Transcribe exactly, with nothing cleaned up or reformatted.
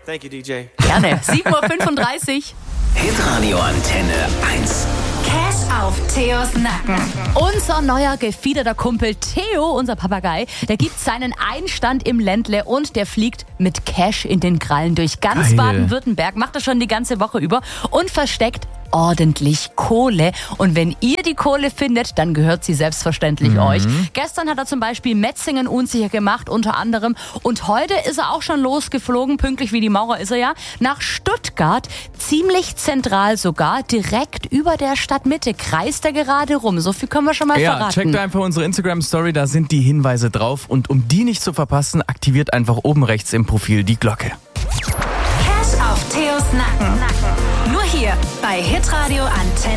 Thank you, D J. Gerne. sieben Uhr fünfunddreißig. Hitradio Antenne eins. Cash auf Theos Nacken. Unser neuer gefiederter Kumpel Theo, unser Papagei, der gibt seinen Einstand im Ländle und der fliegt mit Cash in den Krallen durch ganz Geil. Baden-Württemberg, macht das schon die ganze Woche über und versteckt ordentlich Kohle. Und wenn ihr die Kohle findet, dann gehört sie selbstverständlich Mhm. euch. Gestern hat er zum Beispiel Metzingen unsicher gemacht, unter anderem. Und heute ist er auch schon losgeflogen, pünktlich wie die Maurer ist er ja, nach Stuttgart. Ziemlich zentral sogar, direkt über der Stadtmitte. Kreist er gerade rum. So viel können wir schon mal Ja, verraten. checkt einfach unsere Instagram-Story, da sind die Hinweise drauf. Und um die nicht zu verpassen, aktiviert einfach oben rechts im Profil die Glocke. Cash auf Theos Nacken. Nur hier bei Hitradio Antenne.